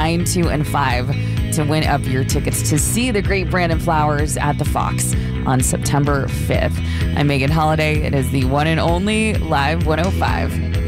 9, 2, and 5 to win up your tickets to see the great Brandon Flowers at the Fox on September 5th. I'm Megan Holiday. It is the one and only Live 105.